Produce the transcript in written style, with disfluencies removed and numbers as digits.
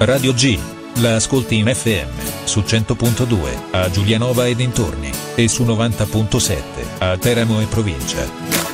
Radio G. La ascolti in FM, su 100.2, a Giulianova e dintorni, e su 90.7, a Teramo e provincia.